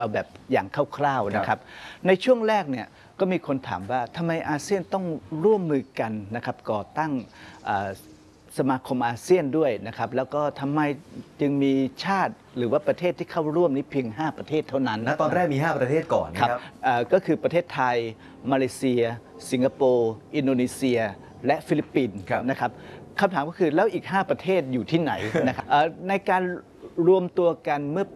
เอาแบบอย่างคร่าวๆนะครับในช่วงแรกเนี่ยก็มีคนถามว่าทำไมอาเซียนต้องร่วมมือกันนะครับก่อตั้งสมาคมอาเซียนด้วยนะครับแล้วก็ทำไมจึงมีชาติหรือว่าประเทศที่เข้าร่วมนี้เพียง5ประเทศเท่านั้นณตอนแรกมี5ประเทศก่อนนะครับก็คือประเทศไทยมาเลเซียสิงคโปร์อินโดนีเซียและฟิลิปปินส์นะครับคำถามก็คือแล้วอีก5ประเทศอยู่ที่ไหนนะครับในการรวมตัวกันเมื่อปี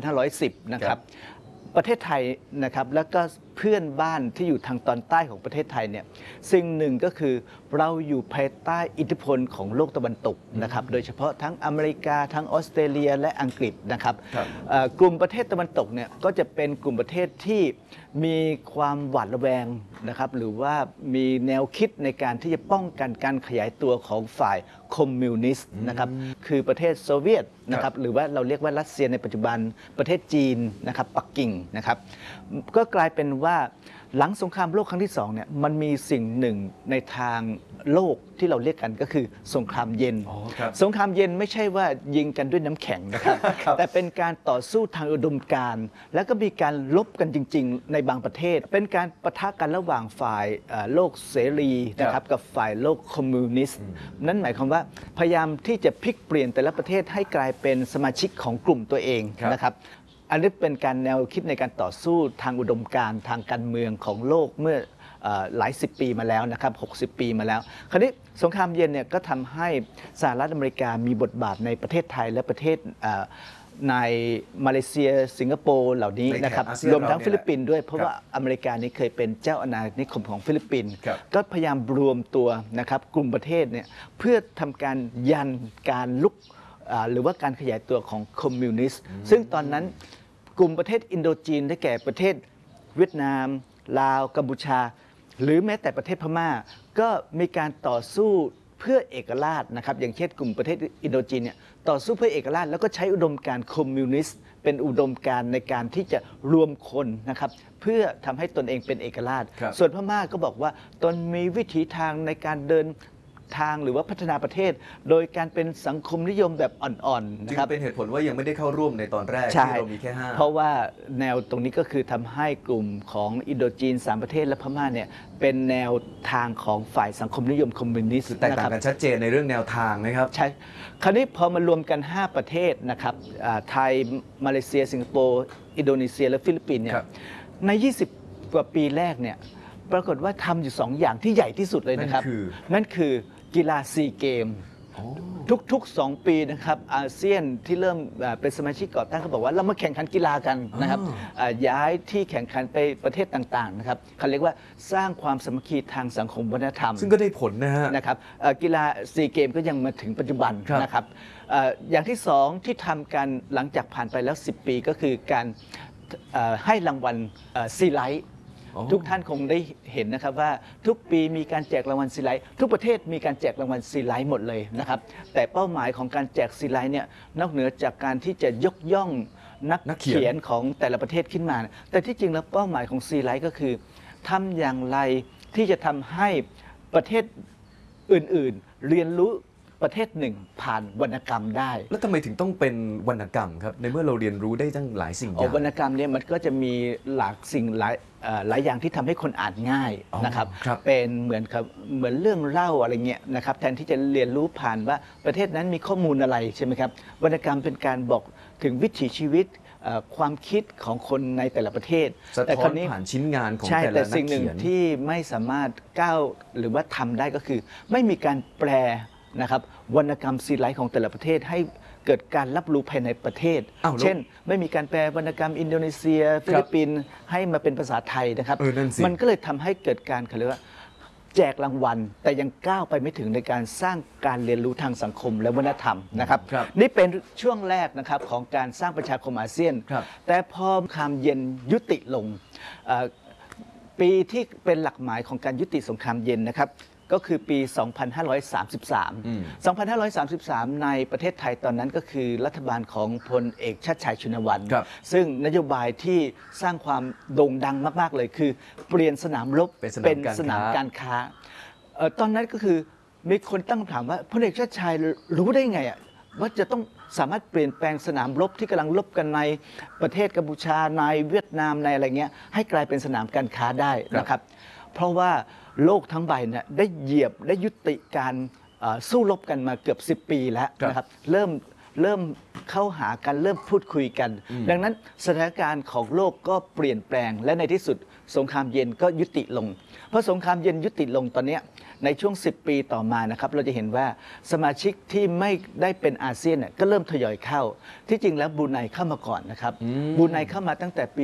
2510 นะครับประเทศไทยนะครับแล้วก็เพื่อนบ้านที่อยู่ทางตอนใต้ของประเทศไทยเนี่ยสิ่งหนึ่งก็คือเราอยู่ภายใต้อิทธิพลของโลกตะวันตกนะครับโดยเฉพาะทั้งอเมริกาทั้งออสเตรเลียและอังกฤษนะครับกลุ่มประเทศตะวันตกเนี่ยก็จะเป็นกลุ่มประเทศที่มีความหวาดระแวงนะครับหรือว่ามีแนวคิดในการที่จะป้องกันการขยายตัวของฝ่ายคอมมิวนิสต์นะครับคือประเทศโซเวียตนะครับหรือว่าเราเรียกว่ารัสเซียในปัจจุบันประเทศจีนนะครับปักกิ่งนะครับก็กลายเป็นว่าหลังสงครามโลกครั้งที่2เนี่ยมันมีสิ่งหนึ่งในทางโลกที่เราเรียกกันก็คือสงครามเย็นสงครามเย็นไม่ใช่ว่ายิงกันด้วยน้ำแข็งนะครับแต่เป็นการต่อสู้ทางอุดมการณ์แล้วก็มีการลบกันจริงๆในบางประเทศเป็นการปะทะกันระหว่างฝ่ายโลกเสรีนะครับกับฝ่ายโลกคอมมิวนิสต์นั่นหมายความว่าพยายามที่จะพลิกเปลี่ยนแต่ละประเทศให้กลายเป็นสมาชิกของกลุ่มตัวเองนะครับอันนี้เป็นการแนวคิดในการต่อสู้ทางอุดมการณ์ทางการเมืองของโลกเมื่อหลายสิบปีมาแล้วนะครับ60 ปีมาแล้วคราวนี้สงครามเย็นเนี่ยก็ทำให้สหรัฐอเมริกามีบทบาทในประเทศไทยและประเทศในมาเลเซียสิงคโปร์เหล่านี้นะครับรวมทั้งฟิลิปปินส์ด้วยเพราะว่าอเมริกานี้เคยเป็นเจ้าอาณานิคมของฟิลิปปินส์ก็พยายามรวมตัวนะครับกลุ่มประเทศเนี่ยเพื่อทำการยันการลุกหรือว่าการขยายตัวของคอมมิวนิสต์ซึ่งตอนนั้นกลุ่มประเทศอินโดจีนได้แก่ประเทศเวียดนามลาวกัมพูชาหรือแม้แต่ประเทศพม่าก็มีการต่อสู้เพื่อเอกราชนะครับอย่างเช่นกลุ่มประเทศอินโดจีนเนี่ยต่อสู้เพื่อเอกราชแล้วก็ใช้อุดมการณ์คอมมิวนิสต์เป็นอุดมการณ์ในการที่จะรวมคนนะครับเพื่อทำให้ตนเองเป็นเอกราชส่วนพม่าก็บอกว่าตนมีวิถีทางในการเดินทางหรือว่าพัฒนาประเทศโดยการเป็นสังคมนิยมแบบอ่อนๆนะครับเป็นเหตุผลว่ายังไม่ได้เข้าร่วมในตอนแรกที่เรามีแค่5 เพราะว่าแนวตรงนี้ก็คือทำให้กลุ่มของอินโดจีน3ประเทศและพม่าเนี่ยเป็นแนวทางของฝ่ายสังคมนิยมคอมมิวนิสต์แตกต่างกันชัดเจนในเรื่องแนวทางนะครับใช่คราวนี้พอมารวมกัน5ประเทศนะครับไทยมาเลเซียสิงคโปร์อินโดนีเซียและฟิลิปปินส์เนี่ยใน20 กว่าปีแรกเนี่ยปรากฏว่าทำอยู่2อย่างที่ใหญ่ที่สุดเลยนะครับนั่นคือกีฬาซีเกมทุกๆ2 ปีนะครับอาเซียนที่เริ่มเป็นสมาชิกก่อตั้งเขาบอกว่าเรามาแข่งขันกีฬากันนะครับย้ายที่แข่งขันไปประเทศต่างๆนะครับเขาเรียกว่าสร้างความสามัคคีทางสังคมวัฒนธรรมซึ่งก็ได้ผลนะครับกีฬาซีเกมก็ยังมาถึงปัจจุบันนะครับอย่างที่2ที่ทำกันหลังจากผ่านไปแล้ว10 ปีก็คือการให้รางวัลซีไลท์ทุกท่านคงได้เห็นนะครับว่าทุกปีมีการแจกรางวัลซีไลท์ทุกประเทศมีการแจกรางวัลซีไลท์หมดเลยนะครับแต่เป้าหมายของการแจกซีไลท์เนี่ยนอกเหนือจากการที่จะยกย่องนักเขียนของแต่ละประเทศขึ้นมาแต่ที่จริงแล้วเป้าหมายของซีไลท์ก็คือทำอย่างไรที่จะทำให้ประเทศอื่นๆเรียนรู้ประเทศหนึ่งผ่านวรรณกรรมได้แล้วทำไมถึงต้องเป็นวรรณกรรมครับในเมื่อเราเรียนรู้ได้ตั้งหลายสิ่งอย่างวรรณกรรมเนี่ยมันก็จะมีหลายอย่างที่ทำให้คนอ่านง่ายนะครับเป็นเหมือนเรื่องเล่าอะไรเงี้ยนะครับแทนที่จะเรียนรู้ผ่านว่าประเทศนั้นมีข้อมูลอะไรใช่ไหมครับวรรณกรรมเป็นการบอกถึงวิถีชีวิตความคิดของคนในแต่ละประเทศแต่คราวนี้ผ่านชิ้นงานของแต่ละนักเขียนแต่สิ่งหนึ่งที่ไม่สามารถก้าวหรือว่าทำได้ก็คือไม่มีการแปลนะครับวรรณกรรมซีไลท์ของแต่ละประเทศให้เกิดการรับรู้ภายในประเทศเช่นไม่มีการแปลวรรณกรรมอินโดนีเซียฟิลิปปินส์ให้มาเป็นภาษาไทยนะครับมันก็เลยทำให้เกิดการเขาเรียกว่าแจกรางวัลแต่ยังก้าวไปไม่ถึงในการสร้างการเรียนรู้ทางสังคมและวัฒนธรรมนะครับนี่เป็นช่วงแรกนะครับของการสร้างประชาคมอาเซียนแต่พอสงครามเย็นยุติลงปีที่เป็นหลักหมายของการยุติสงครามเย็นนะครับก็คือปี 2533 ในประเทศไทยตอนนั้นก็คือรัฐบาลของพลเอกชาติชายชุนวันซึ่งนโยบายที่สร้างความโด่งดังมากๆเลยคือเปลี่ยนสนามรบเป็นสนามการค้าตอนนั้นก็คือมีคนตั้งคำถามว่าพลเอกชาติชายรู้ได้ไงว่าจะต้องสามารถเปลี่ยนแปลงสนามรบที่กำลังรบกันในประเทศกัมพูชาในเวียดนามในอะไรเงี้ยให้กลายเป็นสนามการค้าได้นะครับเพราะว่าโลกทั้งใบเนี่ยได้เหยียบได้ยุติการสู้รบกันมาเกือบ10 ปีแล้วนะครับเริ่มเข้าหากันเริ่มพูดคุยกัน ดังนั้นสถานการณ์ของโลกก็เปลี่ยนแปลงและในที่สุดสงครามเย็นก็ยุติลงเพราะสงครามเย็นยุติลงตอนนี้ในช่วง10 ปีต่อมานะครับเราจะเห็นว่าสมาชิกที่ไม่ได้เป็นอาเซียนเนี่ยก็เริ่มทยอยเข้าที่จริงแล้วบรูไนเข้ามาก่อนนะครับบรูไนเข้ามาตั้งแต่ปี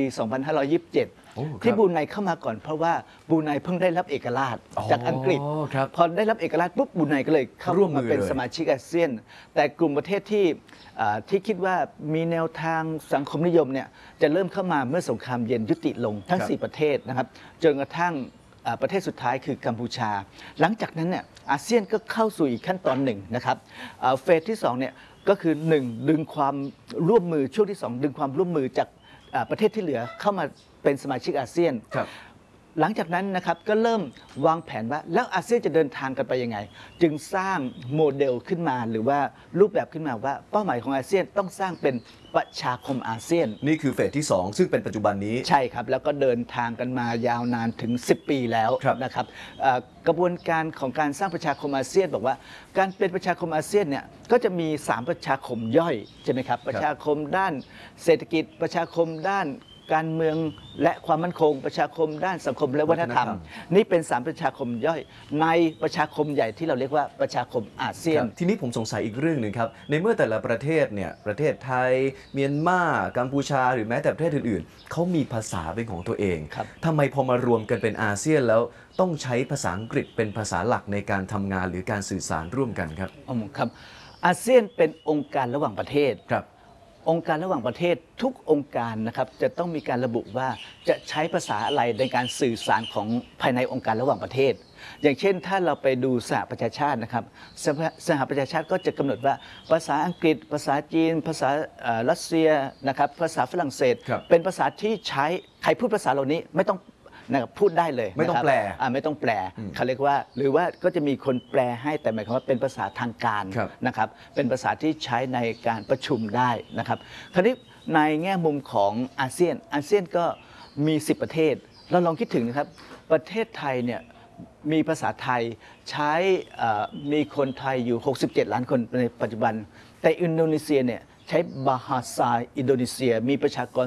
2527 ที่บรูไนเข้ามาก่อนเพราะว่าบรูไนเพิ่งได้รับเอกราชจากอังกฤษพอได้รับเอกราชปุ๊บบรูไนก็เลยเข้ามาเป็นสมาชิกอาเซียนแต่กลุ่มประเทศที่คิดว่ามีแนวทางสังคมนิยมเนี่ยจะเริ่มเข้ามาเมื่อสงครามเย็นยุติลงทั้ง4 ประเทศนะครับจนกระทั่งประเทศสุดท้ายคือกัมพูชาหลังจากนั้นเนี่ยอาเซียนก็เข้าสู่อีกขั้นตอนหนึ่งนะครับเฟสที่2เนี่ยก็คือ1ดึงความร่วมมือช่วงที่2ดึงความร่วมมือจากประเทศที่เหลือเข้ามาเป็นสมาชิกอาเซียนหลังจากนั้นนะครับก็เริ่มวางแผนว่าแล้วอาเซียนจะเดินทางกันไปยังไงจึงสร้างโมเดลขึ้นมาหรือว่ารูปแบบขึ้นมาว่าเป้าหมายของอาเซียนต้องสร้างเป็นประชาคมอาเซียนนี่คือเฟสที่2ซึ่งเป็นปัจจุบันนี้ใช่ครับแล้วก็เดินทางกันมายาวนานถึง10 ปีแล้วนะครับกระบวนการของการสร้างประชาคมอาเซียนบอกว่าการเป็นประชาคมอาเซียนเนี่ยก็จะมี3ประชาคมย่อยใช่ไหมครับประชาคมด้านเศรษฐกิจประชาคมด้านการเมืองและความมั่นคงประชาคมด้านสังคมและวัฒนธรรมนี่เป็น3ประชาคมย่อยในประชาคมใหญ่ที่เราเรียกว่าประชาคมอาเซียนทีนี้ผมสงสัยอีกเรื่องหนึ่งครับในเมื่อแต่ละประเทศเนี่ยประเทศไทยเมียนมากัมพูชาหรือแม้แต่ประเทศอื่นๆเขามีภาษาเป็นของตัวเองทำไมพอมารวมกันเป็นอาเซียนแล้วต้องใช้ภาษาอังกฤษเป็นภาษาหลักในการทำงานหรือการสื่อสารร่วมกันครับครับอาเซียนเป็นองค์การระหว่างประเทศองค์การระหว่างประเทศทุกองค์การนะครับจะต้องมีการระบุว่าจะใช้ภาษาอะไรในการสื่อสารของภายในองค์การระหว่างประเทศอย่างเช่นถ้าเราไปดูสหประชาชาตินะครับสหประชาชาติก็จะกำหนดว่าภาษาอังกฤษภาษาจีนภาษารัสเซียนะครับภาษาฝรั่งเศสเป็นภาษาที่ใช้ใครพูดภาษาเหล่านี้ไม่ต้องพูดได้เลยไม่ต้องแปลไม่ต้องแปลเขาเรียกว่าหรือว่าก็จะมีคนแปลให้แต่หมายความว่าเป็นภาษาทางการนะครับเป็นภาษาที่ใช้ในการประชุมได้นะครับคราวนี้ในแง่มุมของอาเซียนก็มี10 ประเทศเราลองคิดถึงนะครับประเทศไทยเนี่ยมีภาษาไทยใช้มีคนไทยอยู่67 ล้านคนในปัจจุบันแต่อินโดนีเซียเนี่ยใช้บาฮาซาอินโดนีเซียมีประชากร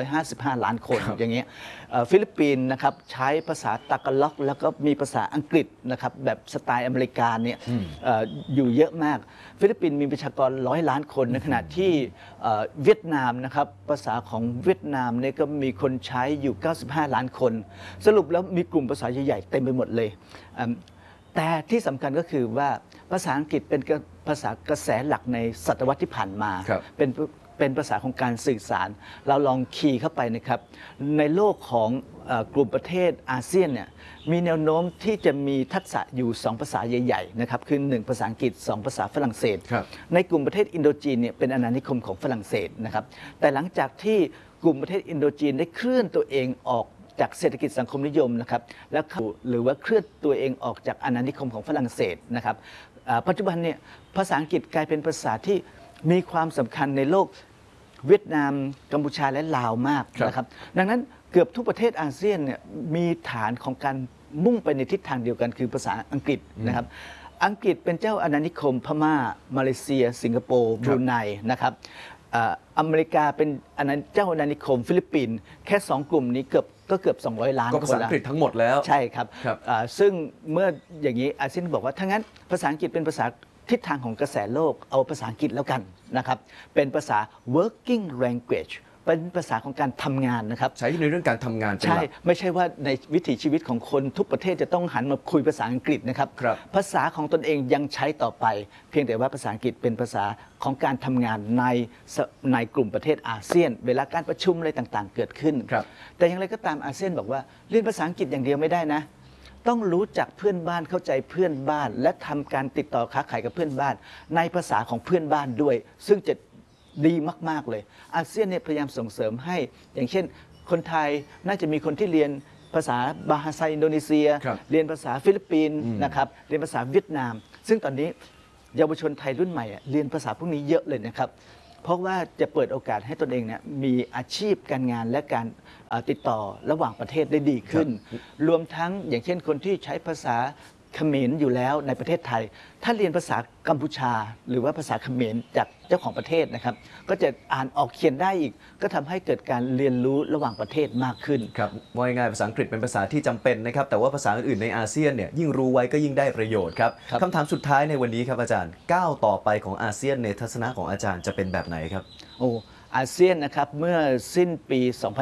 255 ล้านคนอย่างเงี้ยฟิลิปปินส์นะครับใช้ภาษาตากาล็อกแล้วก็มีภาษาอังกฤษนะครับแบบสไตล์อเมริกาเนี่ยอยู่เยอะมากฟิลิปปินส์มีประชากร100 ล้านคนในขณะที่เวียดนามนะครับภาษาของเวียดนามเนี่ยก็มีคนใช้อยู่95 ล้านคนสรุปแล้วมีกลุ่มภาษาใหญ่ๆเต็มไปหมดเลยแต่ที่สำคัญก็คือว่าภาษาอังกฤษเป็นภาษากระแสหลักในศตวรรษที่ผ่านมาเป็นภาษาของการสื่อสารเราลองคีย์เข้าไปนะครับในโลกของกลุ่มประเทศอาเซียนเนี่ยมีแนวโน้มที่จะมีทักษะอยู่2 ภาษาใหญ่ๆนะครับคือ1 ภาษาอังกฤษ2 ภาษาฝรั่งเศสในกลุ่มประเทศอินโดจีนเนี่ยเป็นอาณานิคมของฝรั่งเศสนะครับแต่หลังจากที่กลุ่มประเทศอินโดจีนได้เคลื่อนตัวเองออกจากเศรษฐกิจสังคมนิยมนะครับแล้วหรือว่าเคลื่อนตัวเองออกจากอาณานิคมของฝรั่งเศสนะครับปัจจุบันเนี่ยภาษาอังกฤษกลายเป็นภาษาที่มีความสำคัญในโลกเวียดนามกัมพูชาและลาวมากนะครับดังนั้นเกือบทุกประเทศอาเซียนเนี่ยมีฐานของการมุ่งไปในทิศทางเดียวกันคือภาษาอังกฤษนะครับอังกฤษเป็นเจ้าอาณานิคมพม่ามาเลเซียสิงคโปร์บรูไนนะครับอเมริกาเป็นเจ้าอาณานิคมฟิลิปปินส์แค่2 กลุ่มนี้เกือบ200 ล้านคนก็ภาษาอังกฤษทั้งหมดแล้วใช่ครับซึ่งเมื่ออย่างนี้อาเซียนบอกว่าถ้างั้นภาษาอังกฤษเป็นภาษาทิศทางของกระแสโลกเอาภาษาอังกฤษแล้วกันนะครับเป็นภาษา working language เป็นภาษาของการทำงานนะครับใช้ในเรื่องการทำงานใช่ไม่ใช่ว่าในวิถีชีวิตของคนทุกประเทศจะต้องหันมาคุยภาษาอังกฤษนะครับภาษาของตนเองยังใช้ต่อไปเพียงแต่ว่าภาษาอังกฤษเป็นภาษาของการทำงานในกลุ่มประเทศอาเซียนเวลาการประชุมอะไรต่างๆเกิดขึ้นแต่อย่างไรก็ตามอาเซียนบอกว่าเรียนภาษาอังกฤษอย่างเดียวไม่ได้นะต้องรู้จักเพื่อนบ้านเข้าใจเพื่อนบ้านและทำการติดต่อค้าขายกับเพื่อนบ้านในภาษาของเพื่อนบ้านด้วยซึ่งจะดีมากๆเลยอาเซียนเนี่ยพยายามส่งเสริมให้อย่างเช่นคนไทยน่าจะมีคนที่เรียนภาษาบาฮาซาอินโดนีเซียเรียนภาษาฟิลิปปินส์นะครับเรียนภาษาเวียดนามซึ่งตอนนี้เยาวชนไทยรุ่นใหม่เรียนภาษาพวกนี้เยอะเลยนะครับเพราะว่าจะเปิดโอกาสให้ตนเองเนี่ยมีอาชีพการงานและการติดต่อระหว่างประเทศได้ดีขึ้น รวมทั้งอย่างเช่นคนที่ใช้ภาษาเขมรอยู่แล้วในประเทศไทย ถ้าเรียนภาษากัมพูชา หรือว่าภาษาเขมรจากเจ้าของประเทศนะครับก็จะอ่านออกเขียนได้อีก ก็ทำให้เกิดการเรียนรู้ระหว่างประเทศมากขึ้นครับว่าง่ายๆภาษาอังกฤษเป็นภาษาที่จำเป็นนะครับแต่ว่าภาษาอื่นๆในอาเซียนเนี่ยยิ่งรู้ไว้ก็ยิ่งได้ประโยชน์ครับคำถามสุดท้ายในวันนี้ครับอาจารย์ก้าวต่อไปของอาเซียนในทัศนะของอาจารย์จะเป็นแบบไหนครับอาเซียนนะครับเมื่อสิ้นปี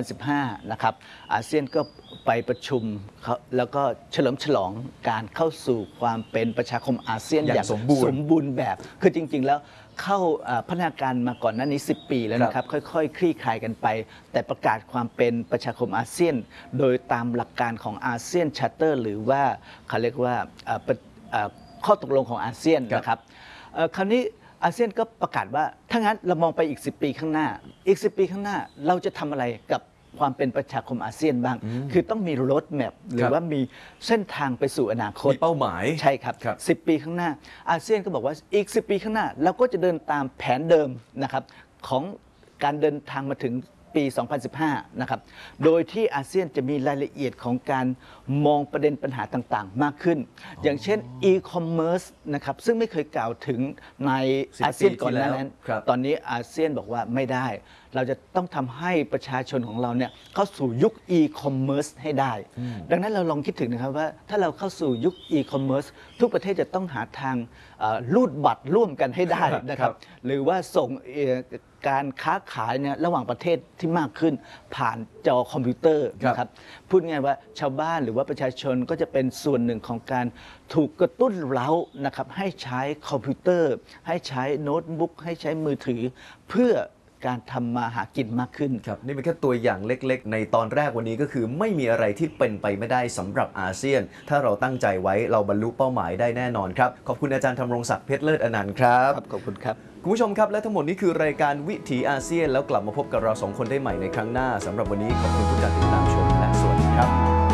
2015 นะครับอาเซียนก็ไปประชุมแล้วก็เฉลิมฉลองการเข้าสู่ความเป็นประชาคมอาเซียนอย่างสมบูรณ์แบบคือจริงๆแล้วเข้าพัฒนาการมาก่อนหน้านี้ 10 ปีแล้วนะครับค่อยๆ คลี่คลายกันไปแต่ประกาศความเป็นประชาคมอาเซียนโดยตามหลักการของอาเซียนชาร์เตอร์หรือว่าเขาเรียกว่าข้อตกลงของอาเซียนนะครับคราวนี้อาเซียนก็ประกาศว่าถ้างั้นเรามองไปอีก10 ปีข้างหน้าอีก10 ปีข้างหน้าเราจะทำอะไรกับความเป็นประชาคมอาเซียนบ้างคือต้องมีโรดแมพหรือว่ามีเส้นทางไปสู่อนาคตมีเป้าหมายใช่ครับ10 ปีข้างหน้าอาเซียนก็บอกว่าอีก10 ปีข้างหน้าเราก็จะเดินตามแผนเดิมนะครับของการเดินทางมาถึงปี 2015 นะครับโดยที่อาเซียนจะมีรายละเอียดของการมองประเด็นปัญหาต่างๆมากขึ้นอย่างเช่น e-commerce นะครับซึ่งไม่เคยกล่าวถึงในอาเซียนก่อนหน้านั้นตอนนี้อาเซียนบอกว่าไม่ได้เราจะต้องทำให้ประชาชนของเราเนี่ยเข้าสู่ยุค e-commerce ให้ได้ดังนั้นเราลองคิดถึงนะครับว่าถ้าเราเข้าสู่ยุค e-commerce ทุกประเทศจะต้องหาทางรูดบัตรร่วมกันให้ได้นะครับหรือว่าส่งการค้าขายเนี่ยระหว่างประเทศที่มากขึ้นผ่านจอคอมพิวเตอร์นะครับพูดง่ายว่าชาวบ้านหรือว่าประชาชนก็จะเป็นส่วนหนึ่งของการถูกกระตุ้นเร้านะครับให้ใช้คอมพิวเตอร์ให้ใช้โน้ตบุ๊กให้ใช้มือถือเพื่อการทำมาหากินมากขึ้นครับนี่เป็นแค่ตัวอย่างเล็กๆในตอนแรกวันนี้ก็คือไม่มีอะไรที่เป็นไปไม่ได้สำหรับอาเซียนถ้าเราตั้งใจไว้เราบรรลุเป้าหมายได้แน่นอนครับขอบคุณอาจารย์ธำรงศักดิ์เพชรเลิศอนันต์ครับขอบคุณครับคุณผู้ชมครับและทั้งหมดนี้คือรายการวิถีอาเซียนแล้วกลับมาพบกับเรา2 คนได้ใหม่ในครั้งหน้าสำหรับวันนี้ขอบคุณทุกการติดตามชมและสวัสดีครับ